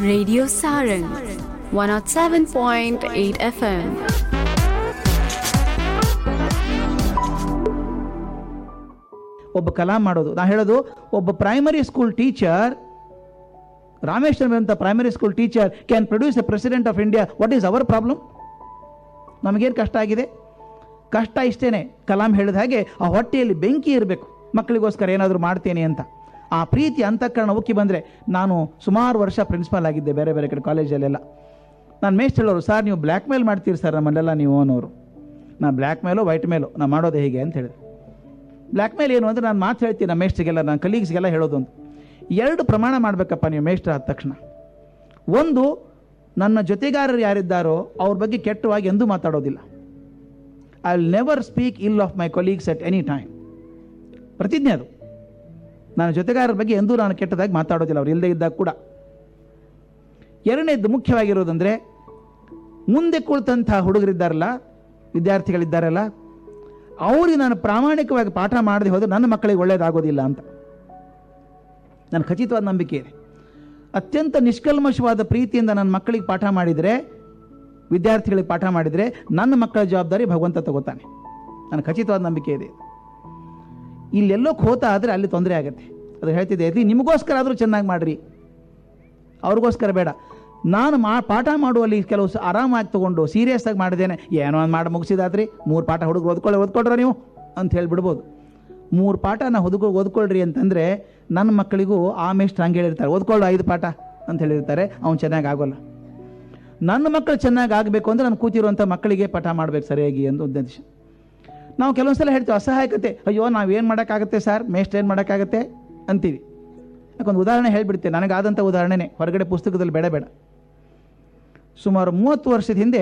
Radio Sarang 107.8 FM. ಒಬ್ಬ ಕಲಾ ಮಾಡೋದು, ನಾ ಹೇಳೋದು, ಒಬ್ಬ ಪ್ರೈಮರಿ ಸ್ಕೂಲ್ ಟೀಚರ್, ರಾಮೇಶ್ವರಂ ಅಂತ primary school teacher can produce A president of India. What is our problem? ನಮಗೇನು ಕಷ್ಟ ಆಗಿದೆ? ಕಷ್ಟ ಇಷ್ಟೇನೆ, ಕಲಾಂ ಹೇಳಿದ ಹಾಗೆ ಆ ಹೊಟ್ಟೆಯಲ್ಲಿ ಬೆಂಕಿ ಇರಬೇಕು, ಮಕ್ಕಳಿಗೋಸ್ಕರ ಏನಾದರೂ ಮಾಡ್ತೇನೆ ಅಂತ. ಆ ಪ್ರೀತಿ ಅಂತಃಕರಣ ಉಕ್ಕಿ ಬಂದರೆ, ನಾನು ಸುಮಾರು ವರ್ಷ ಪ್ರಿನ್ಸಿಪಾಲ್ ಆಗಿದ್ದೆ ಬೇರೆ ಬೇರೆ ಕಡೆ ಕಾಲೇಜಲ್ಲೆಲ್ಲ. ನಾನು ಮೇಸ್ಟ್ ಹೇಳೋರು, ಸರ್ ನೀವು ಬ್ಲ್ಯಾಕ್ ಮೇಲ್ ಮಾಡ್ತೀರಿ ಸರ್ ನಮ್ಮಲ್ಲೆಲ್ಲ ನೀವು ಅನ್ನೋರು. ನಾನು ಬ್ಲ್ಯಾಕ್ ಮೇಲು ವೈಟ್ ಮೇಲು ನಾನು ಮಾಡೋದೇ ಹೇಗೆ ಅಂತ ಹೇಳಿದೆ. ಬ್ಲ್ಯಾಕ್ ಮೇಲ್ ಏನು ಅಂದರೆ, ನಾನು ಮಾತು ಹೇಳ್ತೀನಿ ನಮ್ಮ ಮೇಸ್ಟ್ರಿಗೆಲ್ಲ, ನನ್ನ ಕಲೀಗ್ಸ್ಗೆಲ್ಲ ಹೇಳೋದು ಒಂದು, 2 ಪ್ರಮಾಣ ಮಾಡಬೇಕಪ್ಪ ನೀವು ಮೇಸ್ಟ್ರ್ ಆದ ತಕ್ಷಣ. ಒಂದು, ನನ್ನ ಜೊತೆಗಾರರು ಯಾರಿದ್ದಾರೋ ಅವ್ರ ಬಗ್ಗೆ ಕೆಟ್ಟವಾಗಿ ಎಂದೂ ಮಾತಾಡೋದಿಲ್ಲ. ಐ ವಿಲ್ ನೆವರ್ ಸ್ಪೀಕ್ ಇಲ್ of my colleagues at any time. ಪ್ರತಿಜ್ಞೆ ಅದು. ನನ್ನ ಜೊತೆಗಾರರ ಬಗ್ಗೆ ಎಂದೂ ನಾನು ಕೆಟ್ಟದಾಗಿ ಮಾತಾಡೋದಿಲ್ಲ, ಅವ್ರು ಇಲ್ಲದೆ ಇದ್ದಾಗ ಕೂಡ. ಎರಡನೇದು ಮುಖ್ಯವಾಗಿರೋದಂದರೆ, ಮುಂದೆ ಕುಳಿತಂಥ ಹುಡುಗರಿದ್ದಾರಲ್ಲ, ವಿದ್ಯಾರ್ಥಿಗಳಿದ್ದಾರಲ್ಲ, ಅವ್ರಿಗೆ ನಾನು ಪ್ರಾಮಾಣಿಕವಾಗಿ ಪಾಠ ಮಾಡದೆ ಹೋದರೆ ನನ್ನ ಮಕ್ಕಳಿಗೆ ಒಳ್ಳೆಯದಾಗೋದಿಲ್ಲ ಅಂತ ನನ್ನ ಖಚಿತವಾದ ನಂಬಿಕೆ ಇದೆ. ಅತ್ಯಂತ ನಿಷ್ಕಲ್ಮಶವಾದ ಪ್ರೀತಿಯಿಂದ ನನ್ನ ಮಕ್ಕಳಿಗೆ ಪಾಠ ಮಾಡಿದರೆ, ವಿದ್ಯಾರ್ಥಿಗಳಿಗೆ ಪಾಠ ಮಾಡಿದರೆ, ನನ್ನ ಮಕ್ಕಳ ಜವಾಬ್ದಾರಿ ಭಗವಂತ ತಗೋತಾನೆ. ನನ್ನ ಖಚಿತವಾದ ನಂಬಿಕೆ ಇದೆ. ಇಲ್ಲೆಲ್ಲೋ ಖೋತ ಆದರೆ ಅಲ್ಲಿ ತೊಂದರೆ ಆಗುತ್ತೆ. ಅದು ಹೇಳ್ತಿದ್ದೆ, ನಿಮಗೋಸ್ಕರ ಆದರೂ ಚೆನ್ನಾಗಿ ಮಾಡಿರಿ, ಅವ್ರಿಗೋಸ್ಕರ ಬೇಡ. ನಾನು ಪಾಠ ಮಾಡುವಲ್ಲಿ ಕೆಲವು ಆರಾಮಾಗಿ ತೊಗೊಂಡು ಸೀರಿಯಸ್ ಆಗಿ ಮಾಡಿದ್ದೇನೆ, ಏನೋ ಒಂದು ಮಾಡಿ ಮುಗಿಸಿದಾದ್ರಿ, 3 ಪಾಠ ಹುಡುಗರು ಓದ್ಕೊಳ್ರ ನೀವು ಅಂತ ಹೇಳಿಬಿಡ್ಬೋದು. 3 ಪಾಠ ಓದ್ಕೊಳ್ರಿ ಅಂತಂದರೆ, ನನ್ನ ಮಕ್ಕಳಿಗೂ ಆಮೇಷ್ಟು ಹಂಗೆ ಹೇಳಿರ್ತಾರೆ, ಓದ್ಕೊಳ್ಳೋ 5 ಪಾಠ ಅಂತ ಹೇಳಿರ್ತಾರೆ, ಅವ್ನು ಚೆನ್ನಾಗಿ ಆಗೋಲ್ಲ. ನನ್ನ ಮಕ್ಕಳು ಚೆನ್ನಾಗಿ ಆಗಬೇಕು ಅಂದರೆ ನಾನು ಕೂತಿರುವಂಥ ಮಕ್ಕಳಿಗೆ ಪಾಠ ಮಾಡಬೇಕು ಸರಿಯಾಗಿ ಅಂತ ಉದ್ದೇಶ. ನಾವು ಕೆಲವೊಂದು ಸಲ ಹೇಳ್ತೀವಿ ಅಸಹಾಯಕತೆ, ಅಯ್ಯೋ ನಾವೇನು ಮಾಡೋಕ್ಕಾಗುತ್ತೆ ಸರ್, ಮೇಸ್ಟ್ ಏನು ಮಾಡೋಕ್ಕಾಗತ್ತೆ ಅಂತೀವಿ. ಯಾಕೊಂದು ಉದಾಹರಣೆ ಹೇಳಿಬಿಡ್ತೇನೆ, ನನಗಾದಂಥ ಉದಾಹರಣೆನೇ, ಹೊರಗಡೆ ಪುಸ್ತಕದಲ್ಲಿ ಬೇಡ. ಸುಮಾರು 30 ವರ್ಷದ ಹಿಂದೆ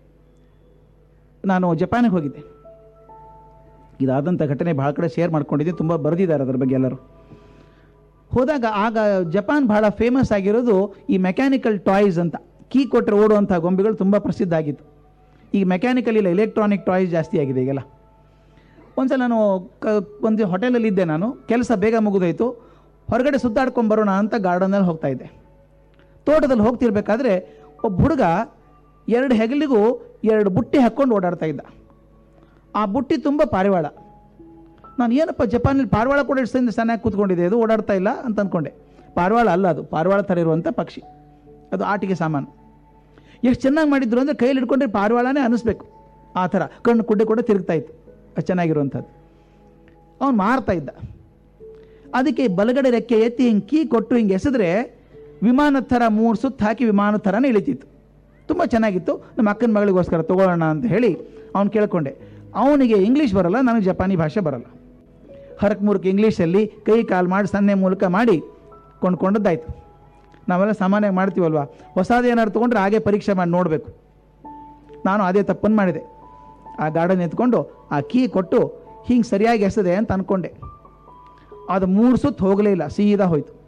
ನಾನು ಜಪಾನಿಗೆ ಹೋಗಿದ್ದೆ. ಇದಾದಂಥ ಘಟನೆ ಭಾಳ ಕಡೆ ಶೇರ್ ಮಾಡ್ಕೊಂಡಿದ್ದೆ, ತುಂಬ ಬರೆದಿದ್ದಾರೆ ಅದರ ಬಗ್ಗೆ ಎಲ್ಲರೂ. ಹೋದಾಗ ಆಗ ಜಪಾನ್ ಭಾಳ ಫೇಮಸ್ ಆಗಿರೋದು ಈ ಮೆಕ್ಯಾನಿಕಲ್ ಟಾಯ್ಸ್ ಅಂತ, ಕೀ ಕೊಟ್ಟರೆ ಓಡುವಂಥ ಗೊಂಬೆಗಳು ತುಂಬ ಪ್ರಸಿದ್ಧ ಆಗಿತ್ತು. ಈಗ ಮೆಕ್ಯಾನಿಕಲ್ ಇಲ್ಲ, ಎಲೆಕ್ಟ್ರಾನಿಕ್ ಟಾಯ್ಸ್ ಜಾಸ್ತಿ ಆಗಿದೆ ಈಗೆಲ್ಲ. ಒಂದ್ಸಲ ನಾನು ಒಂದು ಹೋಟೆಲಲ್ಲಿ ಇದ್ದೆ, ನಾನು ಕೆಲಸ ಬೇಗ ಮುಗಿದೋಯ್ತು, ಹೊರಗಡೆ ಸುತ್ತಾಡ್ಕೊಂಬರೋಣ ಅಂತ ಗಾರ್ಡನಲ್ಲಿ ಹೋಗ್ತಾ ಇದ್ದೆ. ತೋಟದಲ್ಲಿ ಹೋಗ್ತಿರ್ಬೇಕಾದ್ರೆ ಒಬ್ಬ ಹುಡುಗ 2 ಹೆಗಲಿಗೂ 2 ಬುಟ್ಟಿ ಹಾಕ್ಕೊಂಡು ಓಡಾಡ್ತಾ ಇದ್ದ. ಆ ಬುಟ್ಟಿ ತುಂಬ ಪಾರಿವಾಳ. ನಾನು ಏನಪ್ಪ ಜಪಾನಲ್ಲಿ ಪಾರಿವಾಳ ಕೂಡ ಎಷ್ಟು ಚೆನ್ನಾಗಿ ಕೂತ್ಕೊಂಡಿದೆ, ಅದು ಓಡಾಡ್ತಾ ಇಲ್ಲ ಅಂತ ಅಂದ್ಕೊಂಡೆ. ಪಾರಿವಾಳ ಅಲ್ಲ, ಅದು ಪಾರಿವಾಳ ಥರ ಇರುವಂಥ ಪಕ್ಷಿ, ಅದು ಆಟಿಕೆ ಸಾಮಾನು. ಎಷ್ಟು ಚೆನ್ನಾಗಿ ಮಾಡಿದ್ರು ಅಂದರೆ ಕೈಯಲ್ಲಿ ಹಿಡ್ಕೊಂಡ್ರೆ ಪಾರಿವಾಳನೇ ಅನ್ನಿಸ್ಬೇಕು, ಆ ಥರ ಕಣ್ಣು ಕುಡ್ಡೆ ಕೂಡ ತಿರುಗ್ತಾ ಇತ್ತು, ಅದು ಚೆನ್ನಾಗಿರುವಂಥದ್ದು. ಅವನು ಮಾರ್ತಾ ಇದ್ದ. ಅದಕ್ಕೆ ಬಲಗಡೆ ರೆಕ್ಕೆ ಎತ್ತಿ ಹಿಂಗೆ ಕೀ ಕೊಟ್ಟು ಹಿಂಗೆ ಎಸೆದ್ರೆ ವಿಮಾನದ ಥರ 3 ಸುತ್ತು ಹಾಕಿ ವಿಮಾನದ ಥರನೇ ಇಳಿತಿತ್ತು. ತುಂಬ ಚೆನ್ನಾಗಿತ್ತು. ನಮ್ಮ ಅಕ್ಕನ ಮಗಳಿಗೋಸ್ಕರ ತೊಗೊಳ್ಳೋಣ ಅಂತ ಹೇಳಿ ಅವ್ನು ಕೇಳ್ಕೊಂಡೆ. ಅವನಿಗೆ ಇಂಗ್ಲೀಷ್ ಬರಲ್ಲ, ನನಗೆ ಜಪಾನಿ ಭಾಷೆ ಬರಲ್ಲ. ಹರಕ್ ಮುರುಕ್ ಇಂಗ್ಲೀಷಲ್ಲಿ ಕೈ ಕಾಲು ಮಾಡಿ ಸನ್ನೆ ಮೂಲಕ ಮಾಡಿ ಕೊಂಡ್ಕೊಂಡದ್ದಾಯ್ತು. ನಾವೆಲ್ಲ ಸಾಮಾನ್ಯವಾಗಿ ಮಾಡ್ತೀವಲ್ವ, ಹೊಸದೇನಾದ್ರು ತೊಗೊಂಡ್ರೆ ಹಾಗೆ ಪರೀಕ್ಷೆ ಮಾಡಿ ನೋಡಬೇಕು. ನಾನು ಅದೇ ತಪ್ಪನ್ನು ಮಾಡಿದೆ. ಆ ಗಾರ್ಡನ್ ಎತ್ಕೊಂಡು ಆ ಕೀ ಕೊಟ್ಟು ಹಿಂಗೆ ಸರಿಯಾಗಿ ಎಸದೆ ಅಂತ ಅಂದ್ಕೊಂಡೆ. ಅದು 3 ಸುತ್ತು ಹೋಗಲೇ ಇಲ್ಲ, ಸೀದಾ ಹೋಯ್ತು.